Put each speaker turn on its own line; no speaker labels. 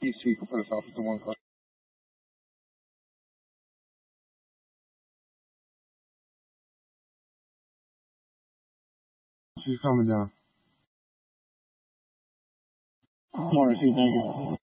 PC can put us off to one question. She's coming down.
Morrissey, thank you.